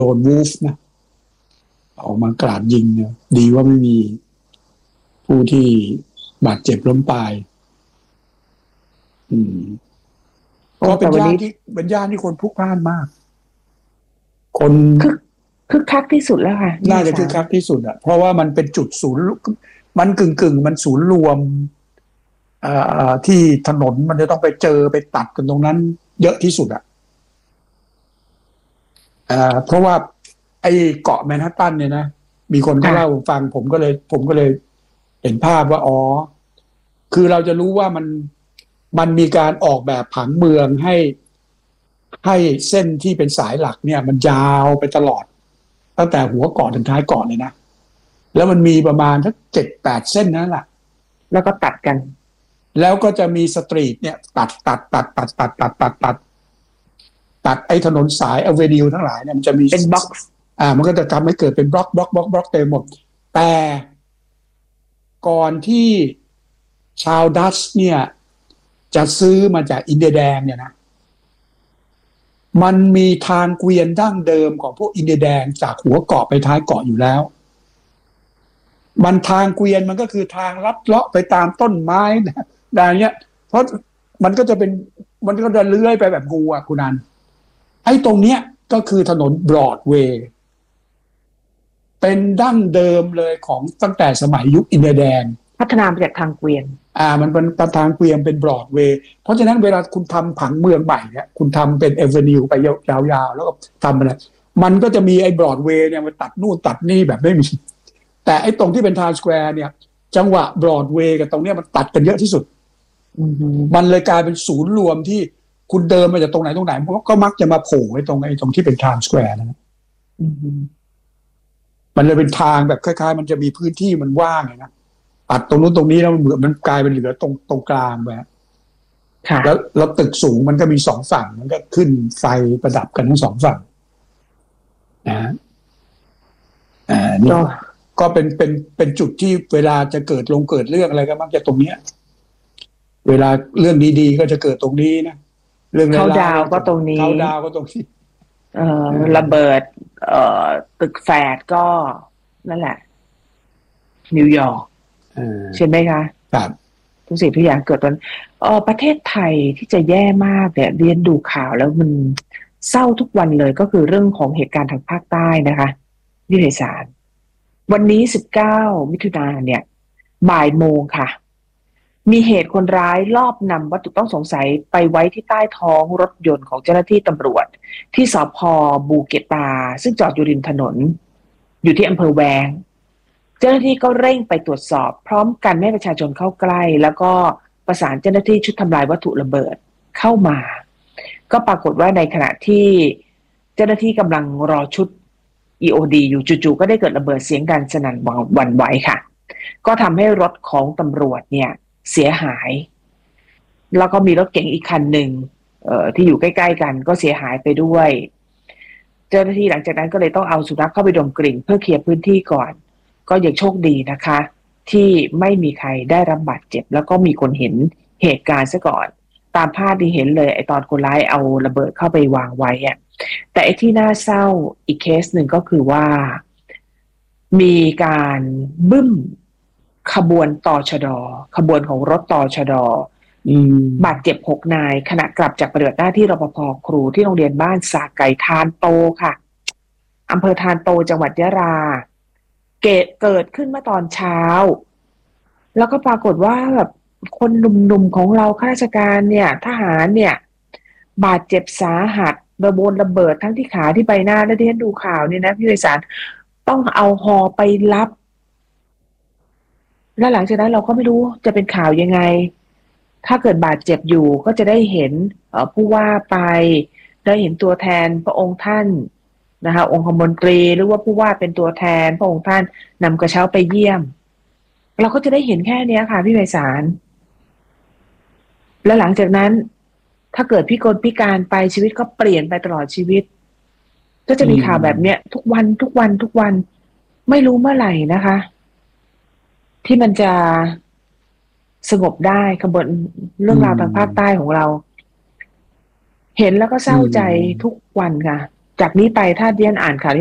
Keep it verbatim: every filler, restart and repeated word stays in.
โดนวูฟนะออกมากราดยิงเนี่ยดีว่าไม่มีผู้ที่บาดเจ็บล้มตายอืมก็เป็นย่านที่เป็นย่านที่คนพลุกพล่านมากคนคึกคึกคักที่สุดแล้วค่ะน่าจะคึกคักที่สุดอ่ะเพราะว่ามันเป็นจุดศูนย์มันกึ่งกึ่งมันศูนย์รวมอ่าที่ถนนมันจะต้องไปเจอไปตัดกันตรงนั้นเยอะที่สุดอ่ะอ่าเพราะว่าไอ้เกาะแมนฮัตตันเนี่ยนะมีคนก็เล่าฟังผมก็เลยผมก็เลยเห็นภาพว่าอ๋อคือเราจะรู้ว่ามันมันมีการออกแบบผังเมืองให้ให้เส้นที่เป็นสายหลักเนี่ยมันยาวไปตลอดตั้งแต่หัวเกาะถึงท้ายเกาะเลยนะแล้วมันมีประมาณสักเจ็ดแปดเส้นนั่นแหละแล้วก็ตัดกันแล้วก็จะมีสตรีทเนี่ยตัดตัดตัดตัดตัดตัดตัดตัดตัดไอ้ถนนสายอเวนิวทั้งหลายเนี่ยมันจะมีเป็นบล็อกอ่ามันก็จะทำให้เกิดเป็นบล็อกบล็อกบล็อกบล็อกเต็มหมดแต่ก่อนที่ชาวดัตช์เนี่ยจะซื้อมาจากอินเดียแดงเนี่ยนะมันมีทางเกวียนดั้งเดิมของพวกอินเดียแดงจากหัวเกาะไปท้ายเกาะอยู่แล้วมันทางเกวียนมันก็คือทางลัดเลาะไปตามต้นไม้นะอย่างเงี้ยเพราะมันก็จะเป็นมันก็จะเลื้อยไปแบบงูอ่ะคุณนันไอ้ตรงเนี้ยก็คือถนนบรอดเวย์เป็นดั้งเดิมเลยของตั้งแต่สมัยยุคอินเดียแดงพัฒนามาจากทางเกวียนอ่ามันเป็นทางเกวียนเป็นบรอดเวย์เพราะฉะนั้นเวลาคุณทำผังเมืองใหม่เนี่ยคุณทำเป็นเอเวนิวไปยาวๆแล้วก็ทำอะไรมันก็จะมีไอ้บรอดเวย์เนี่ยมันตัดนู่นตัดนี่แบบไม่มีแต่ไอ้ตรงที่เป็นไทม์สแควร์เนี่ยจังหวะบรอดเวย์กับตรงเนี้ยมันตัดกันเยอะที่สุดมันเลยกลายเป็นศูนย์รวมที่คุณเดินมาจากตรงไหนตรงไหนก็มักจะมาโผล่ไอ้ตรงไอ้ตรงที่เป็นไทม์สแควร์นะมันเลยเป็นทางแบบคล้ายๆมันจะมีพื้นที่มันว่างนะตัดตรงนู้นตรงนี้แล้วมันเหมือนมันกลายเป็นเหลือตรงตรงกลางไปแล้วแล้วตึกสูงมันก็มีสองฝั่งมันก็ขึ้นไฟประดับกันทั้งสองฝั่งนะอ่านี่ก็เป็นเป็นเป็นจุดที่เวลาจะเกิดลงเกิดเรื่องอะไรก็มักจะตรงเนี้ยเวลาเรื่องดีๆก็จะเกิดตรงนี้นะเรื่องเขาดาวก็ตรงนี้เขาดาวก็ตรงนี้เอ่อระเบิดเอ่อตึกแฝดก็นั่นแหละนิวยอร์กใช่ไหมคะครับทุกสิ่งทุกอย่างเกิดตอนเออประเทศไทยที่จะแย่มากเนี่ยเรียนดูข่าวแล้วมันเศร้าทุกวันเลยก็คือเรื่องของเหตุการณ์ทางภาคใต้นะคะนิติศาสตร์วันนี้สิบเก้ามิถุนายนเนี่ยบ่ายโมงค่ะมีเหตุคนร้ายลอบนำวัตถุต้องสงสัยไปไว้ที่ใต้ท้องรถยนต์ของเจ้าหน้าที่ตำรวจที่สภ.บูเกตาซึ่งจอดอยู่ริมถนนอยู่ที่อำเภอแวงเจ้าหน้าที่ก็เร่งไปตรวจสอบพร้อมกันให้ประชาชนเข้าใกล้แล้วก็ประสานเจ้าหน้าที่ชุดทำลายวัตถุระเบิดเข้ามาก็ปรากฏว่าในขณะที่เจ้าหน้าที่กำลังรอชุด อี โอ ดี อยู่จู่ๆก็ได้เกิดระเบิดเสียงดังสนั่นหวั่นไหวค่ะก็ทำให้รถของตำรวจเนี่ยเสียหายแล้วก็มีรถเก๋งอีกคันหนึ่งเอ่อที่อยู่ใกล้ๆกันก็เสียหายไปด้วยเจ้าหน้าที่หลังจากนั้นก็เลยต้องเอาสุนัขเข้าไปดมกลิ่นเพื่อเคลียร์พื้นที่ก่อนก็ยังโชคดีนะคะที่ไม่มีใครได้รับบาดเจ็บแล้วก็มีคนเห็นเหตุการณ์ซะก่อนตามภาพที่เห็นเลยไอ้ตอนคนร้ายเอาระเบิดเข้าไปวางไว้อะแต่ไอ้ที่น่าเศร้าอีกเคสหนึ่งก็คือว่ามีการบึ้มขบวนตชด.ขบวนของรถตชด.บาดเจ็บหกนายขณะกลับจากปฏิบัติหน้าที่รปภ.ครูที่โรงเรียนบ้านสาไก่ทานโตค่ะอำเภอทานโตจังหวัดยะลาเกิดเกิดขึ้นเมื่อตอนเช้าแล้วก็ปรากฏว่าแบบคนหนุ่มๆของเราข้าราชการเนี่ยทหารเนี่ยบาดเจ็บสาหัสระโบนระเบิดทั้งที่ขาที่ใบหน้าและที่ฉันดูข่าวเนี่ยนะพี่ไพศาลต้องเอาฮอไปรับและหลังจากนั้นเราก็ไม่รู้จะเป็นข่าวยังไงถ้าเกิดบาดเจ็บอยู่ก็จะได้เห็นผู้ว่าไปได้เห็นตัวแทนพระองค์ท่านนะคะองคมนตรีหรือว่าผู้ว่าเป็นตัวแทนพระองค์ท่านนำกระเช้าไปเยี่ยมเราก็จะได้เห็นแค่นี้ค่ะพี่ไพศาลและหลังจากนั้นถ้าเกิดพิกลพิการไปชีวิตก็เปลี่ยนไปตลอดชีวิตก็จะมีข่าวแบบเนี้ยทุกวันทุกวันทุกวันไม่รู้เมื่อไหร่นะคะที่มันจะสงบได้ขบวนเรื่องราวทางภาคใต้ของเราเห็นแล้วก็เศร้าใจทุกวันค่ะจากนี้ไปถ้าเรียนอ่านข่าว